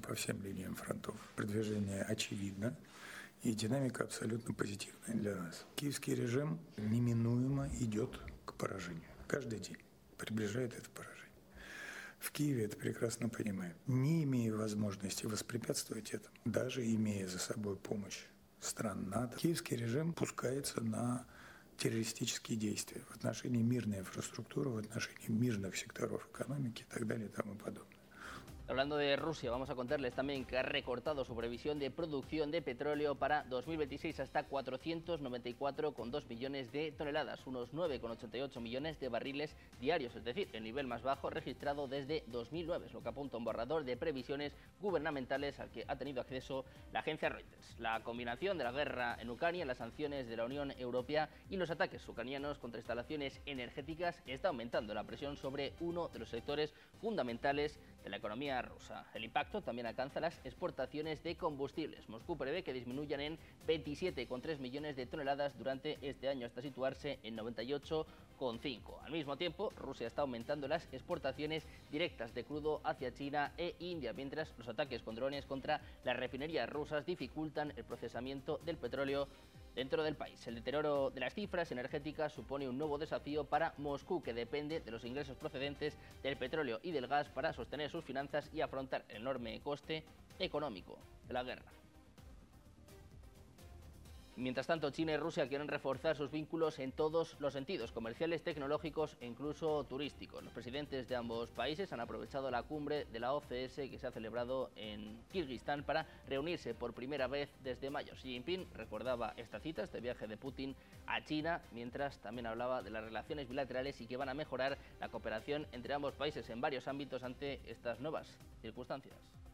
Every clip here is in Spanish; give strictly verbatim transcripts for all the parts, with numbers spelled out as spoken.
по всем линиям фронтов. Продвижение очевидно, и динамика абсолютно позитивная для нас. Киевский режим неминуемо идет к поражению. Каждый день приближает это поражение. В Киеве это прекрасно понимают. Не имея возможности воспрепятствовать этому, даже имея за собой помощь стран НАТО, киевский режим пускается на террористические действия в отношении мирной инфраструктуры, в отношении мирных секторов экономики и так далее и тому подобное. Hablando de Rusia, vamos a contarles también que ha recortado su previsión de producción de petróleo para dos mil veintiséis hasta cuatrocientos noventa y cuatro coma dos millones de toneladas, unos nueve coma ochenta y ocho millones de barriles diarios, es decir, el nivel más bajo registrado desde dos mil nueve, es lo que apunta un borrador de previsiones gubernamentales al que ha tenido acceso la agencia Reuters. La combinación de la guerra en Ucrania, las sanciones de la Unión Europea y los ataques ucranianos contra instalaciones energéticas está aumentando la presión sobre uno de los sectores fundamentales de la economía rusa. El impacto también alcanza las exportaciones de combustibles. Moscú prevé que disminuyan en veintisiete coma tres millones de toneladas durante este año hasta situarse en noventa y ocho coma cinco. Al mismo tiempo, Rusia está aumentando las exportaciones directas de crudo hacia China e India, mientras los ataques con drones contra las refinerías rusas dificultan el procesamiento del petróleo dentro del país. El deterioro de las cifras energéticas supone un nuevo desafío para Moscú, que depende de los ingresos procedentes del petróleo y del gas para sostener sus finanzas y afrontar el enorme coste económico de la guerra. Mientras tanto, China y Rusia quieren reforzar sus vínculos en todos los sentidos, comerciales, tecnológicos e incluso turísticos. Los presidentes de ambos países han aprovechado la cumbre de la O C S que se ha celebrado en Kirguistán para reunirse por primera vez desde mayo. Xi Jinping recordaba esta cita, este viaje de Putin a China, mientras también hablaba de las relaciones bilaterales y que van a mejorar la cooperación entre ambos países en varios ámbitos ante estas nuevas circunstancias.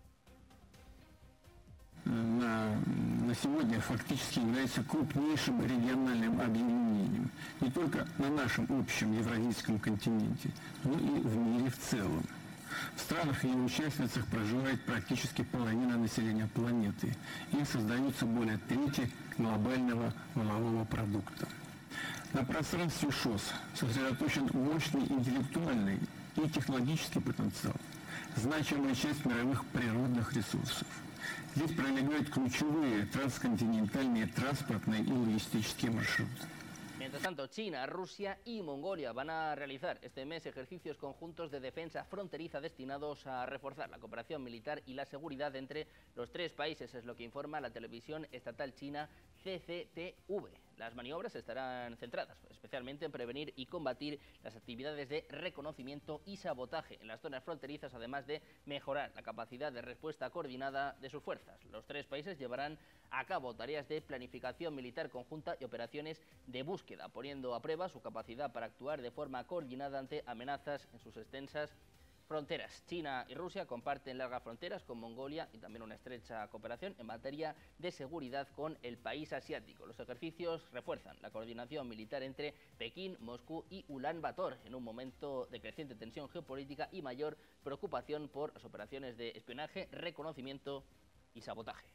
На, на сегодня фактически является крупнейшим региональным объединением не только на нашем общем евразийском континенте, но и в мире в целом. В странах и участницах проживает практически половина населения планеты и создается более трети глобального валового продукта. На пространстве ШОС сосредоточен мощный интеллектуальный и технологический потенциал, значимая часть мировых природных ресурсов. Здесь пролегают ключевые трансконтинентальные транспортные и логистические маршруты. Mientras tanto, China, Rusia y Mongolia van a realizar este mes ejercicios conjuntos de defensa fronteriza destinados a reforzar la cooperación militar y la seguridad entre los tres países, es lo que informa la televisión estatal china C C T V. Las maniobras estarán centradas especialmente en prevenir y combatir las actividades de reconocimiento y sabotaje en las zonas fronterizas, además de mejorar la capacidad de respuesta coordinada de sus fuerzas. Los tres países llevarán a cabo tareas de planificación militar conjunta y operaciones de búsqueda, poniendo a prueba su capacidad para actuar de forma coordinada ante amenazas en sus extensas fronteras. China y Rusia comparten largas fronteras con Mongolia y también una estrecha cooperación en materia de seguridad con el país asiático. Los ejercicios refuerzan la coordinación militar entre Pekín, Moscú y Ulan Bator en un momento de creciente tensión geopolítica y mayor preocupación por las operaciones de espionaje, reconocimiento y sabotaje.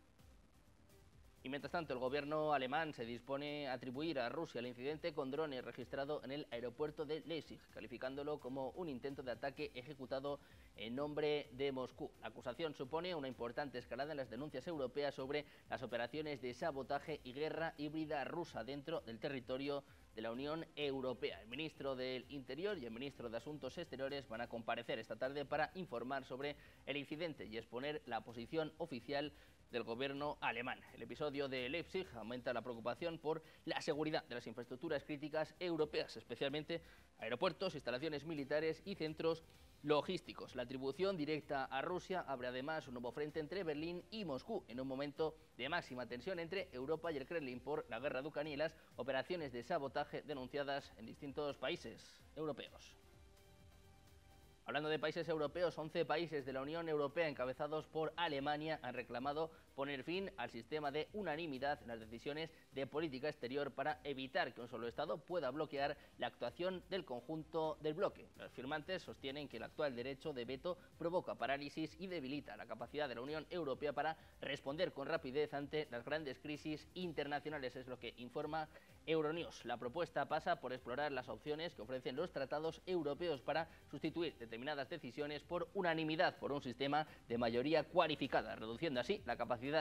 Y mientras tanto, el gobierno alemán se dispone a atribuir a Rusia el incidente con drones registrado en el aeropuerto de Leipzig, calificándolo como un intento de ataque ejecutado en nombre de Moscú. La acusación supone una importante escalada en las denuncias europeas sobre las operaciones de sabotaje y guerra híbrida rusa dentro del territorio de la Unión Europea. El ministro del Interior y el ministro de Asuntos Exteriores van a comparecer esta tarde para informar sobre el incidente y exponer la posición oficial del gobierno alemán. El episodio de Leipzig aumenta la preocupación por la seguridad de las infraestructuras críticas europeas, especialmente aeropuertos, instalaciones militares y centros logísticos. La atribución directa a Rusia abre además un nuevo frente entre Berlín y Moscú, en un momento de máxima tensión entre Europa y el Kremlin por la guerra de Ucrania y las operaciones de sabotaje denunciadas en distintos países europeos. Hablando de países europeos, once países de la Unión Europea encabezados por Alemania han reclamado poner fin al sistema de unanimidad en las decisiones de política exterior para evitar que un solo Estado pueda bloquear la actuación del conjunto del bloque. Los firmantes sostienen que el actual derecho de veto provoca parálisis y debilita la capacidad de la Unión Europea para responder con rapidez ante las grandes crisis internacionales, es lo que informa Euronews. La propuesta pasa por explorar las opciones que ofrecen los tratados europeos para sustituir determinadas determinadas decisiones por unanimidad, por un sistema de mayoría cualificada, reduciendo así la capacidad